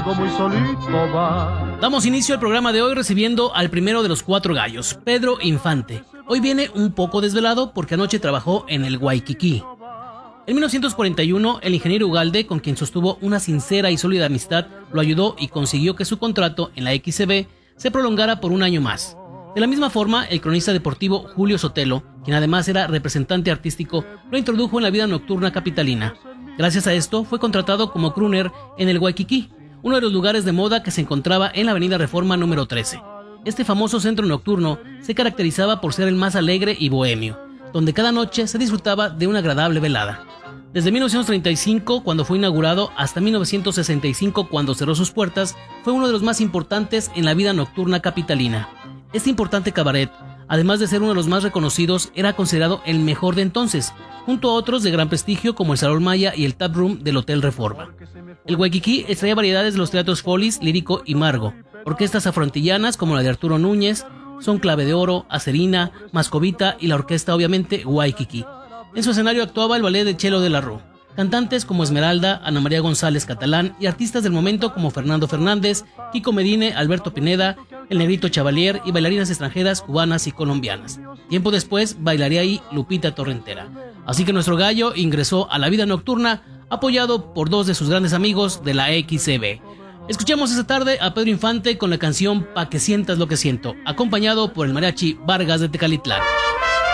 algo muy solito va. Damos inicio al programa de hoy recibiendo al primero de los 4 gallos, Pedro Infante. Hoy viene un poco desvelado porque anoche trabajó en el Waikiki. En 1941, el ingeniero Ugalde, con quien sostuvo una sincera y sólida amistad, lo ayudó y consiguió que su contrato en la XCB se prolongara por un año más. De la misma forma, el cronista deportivo Julio Sotelo, quien además era representante artístico, lo introdujo en la vida nocturna capitalina. Gracias a esto, fue contratado como crooner en el Waikiki, uno de los lugares de moda que se encontraba en la avenida Reforma número 13. Este famoso centro nocturno se caracterizaba por ser el más alegre y bohemio, donde cada noche se disfrutaba de una agradable velada. Desde 1935, cuando fue inaugurado, hasta 1965, cuando cerró sus puertas, fue uno de los más importantes en la vida nocturna capitalina. Este importante cabaret, además de ser uno de los más reconocidos, era considerado el mejor de entonces, junto a otros de gran prestigio como el Salón Maya y el Tap Room del Hotel Reforma. El Waikiki extraía variedades de los teatros Follies, Lírico y Margo, orquestas afrontillanas como la de Arturo Núñez, Son Clave de Oro, Acerina, Mascovita y la orquesta obviamente Waikiki. En su escenario actuaba el ballet de Chelo de la Rue, cantantes como Esmeralda, Ana María González Catalán y artistas del momento como Fernando Fernández, Kiko Medine, Alberto Pineda, el Negrito Chavalier y bailarinas extranjeras cubanas y colombianas. Tiempo después bailaría ahí Lupita Torrentera. Así que nuestro gallo ingresó a la vida nocturna apoyado por 2 de sus grandes amigos de la XCB. Escuchamos esta tarde a Pedro Infante con la canción Pa' que sientas lo que siento, acompañado por el mariachi Vargas de Tecalitlán.